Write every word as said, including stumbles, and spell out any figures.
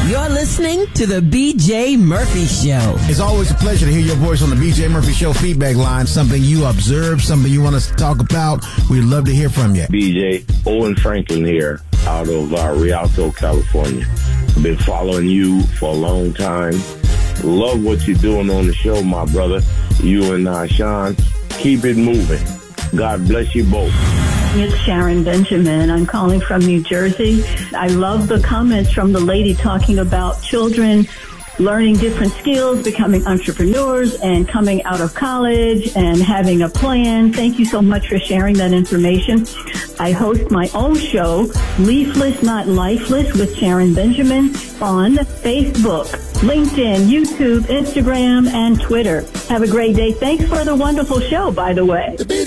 You're listening to the B J Murphy Show. It's always a pleasure to hear your voice on the B J Murphy Show feedback line. Something you observe, something you want us to talk about. We'd love to hear from you. B J, Owen Franklin here out of uh, Rialto, California. I've been following you for a long time. Love what you're doing on the show, my brother. You and uh, Sean, keep it moving. God bless you both. It's Sharon Benjamin. I'm calling from New Jersey. I love the comments from the lady talking about children learning different skills, becoming entrepreneurs, and coming out of college and having a plan. Thank you so much for sharing that information. I host my own show, Leafless Not Lifeless, with Sharon Benjamin on Facebook, LinkedIn, YouTube, Instagram, and Twitter. Have a great day. Thanks for the wonderful show, by the way.